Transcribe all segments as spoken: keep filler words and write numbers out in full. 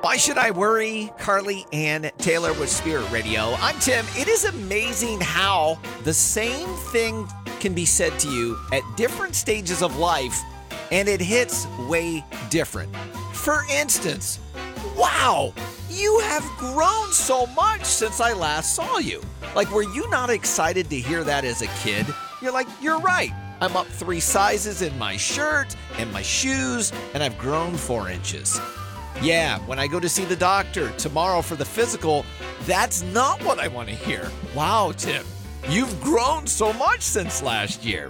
Why should I worry? Carly Ann Taylor with Spirit Radio. I'm Tim. It is amazing how the same thing can be said to you at different stages of life, and it hits way different. For instance, wow, you have grown so much since I last saw you. Like, were you not excited to hear that as a kid? You're like, you're right. I'm up three sizes in my shirt and my shoes, and I've grown four inches. Yeah, when I go to see the doctor tomorrow for the physical, that's not what I want to hear. Wow, Tim, you've grown so much since last year.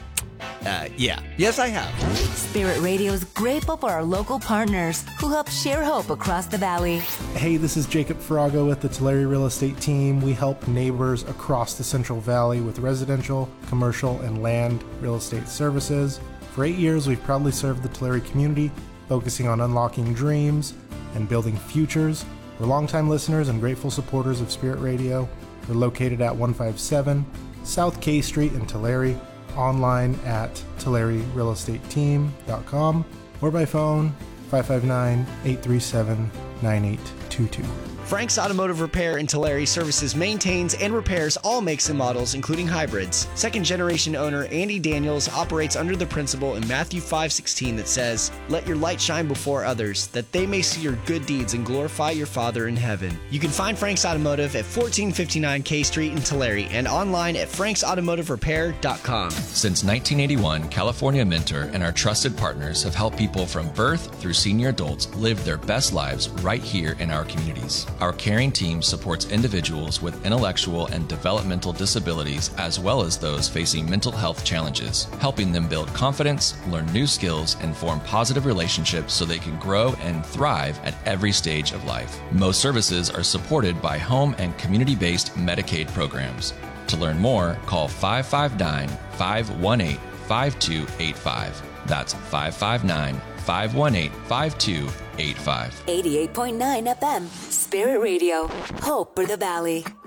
Uh, yeah, yes, I have. Spirit Radio is grateful for our local partners who help share hope across the valley. Hey, this is Jacob Farago with the Tulare Real Estate Team. We help neighbors across the Central Valley with residential, commercial, and land real estate services. For eight years, we've proudly served the Tulare community, focusing on unlocking dreams and building futures. We're longtime listeners and grateful supporters of Spirit Radio. We're located at one fifty-seven South K Street in Tulare, online at tulare real estate team dot com, or by phone five five nine, eight three seven, nine eight two two. Frank's Automotive Repair in Tulare services, maintains, and repairs all makes and models, including hybrids. Second-generation owner Andy Daniels operates under the principle in Matthew five sixteen that says, "Let your light shine before others, that they may see your good deeds and glorify your Father in heaven." You can find Frank's Automotive at fourteen fifty-nine K Street in Tulare and online at franks automotive repair dot com. Since nineteen eighty-one, California Mentor and our trusted partners have helped people from birth through senior adults live their best lives right here in our communities. Our caring team supports individuals with intellectual and developmental disabilities as well as those facing mental health challenges, helping them build confidence, learn new skills, and form positive relationships so they can grow and thrive at every stage of life. Most services are supported by home and community-based Medicaid programs. To learn more, call five five nine, five one eight, five two eight five. That's five five nine, five one eight, five two eight five. eighty-eight point nine F M, Spirit Radio. Hope for the Valley.